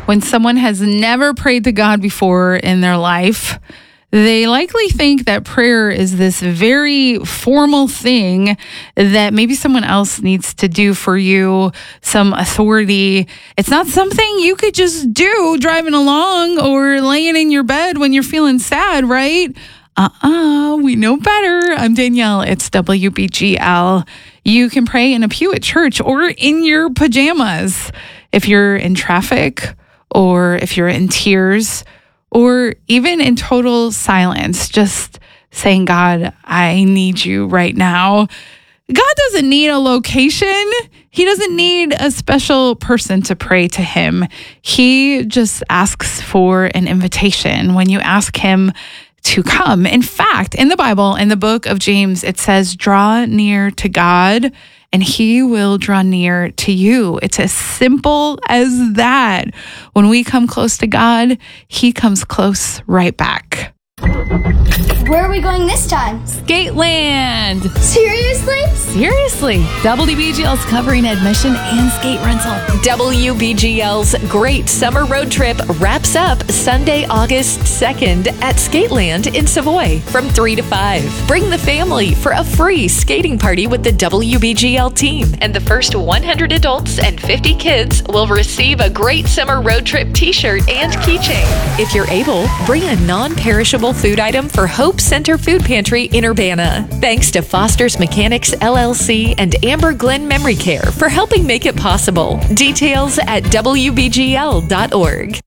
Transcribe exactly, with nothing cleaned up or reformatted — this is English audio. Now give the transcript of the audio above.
When someone has never prayed to God before in their life, they likely think that prayer is this very formal thing that maybe someone else needs to do for you, some authority. It's not something you could just do driving along or laying in your bed when you're feeling sad, right? Uh-uh, we know better. I'm Danielle. It's W B G L. You can pray in a pew at church or in your pajamas. If you're in traffic or if you're in tears or even in total silence, just saying, God, I need you right now. God doesn't need a location. He doesn't need a special person to pray to him. He just asks for an invitation when you ask him to come. In fact, in the Bible, in the book of James, it says, draw near to God and he will draw near to you. It's as simple as that. When we come close to God, he comes close right back. Where are we going this time? Skateland! Seriously? Seriously. W B G L's covering admission and skate rental. W B G L's Great Summer Road Trip wraps up Sunday, August second at Skateland in Savoy from three to five. Bring the family for a free skating party with the W B G L team. And the first one hundred adults and fifty kids will receive a Great Summer Road Trip t-shirt and keychain. If you're able, bring a non-perishable food item for Hope Center Food Pantry in Urbana. Thanks to Foster's Mechanics L L C and Amber Glen Memory Care for helping make it possible. Details at W B G L dot org.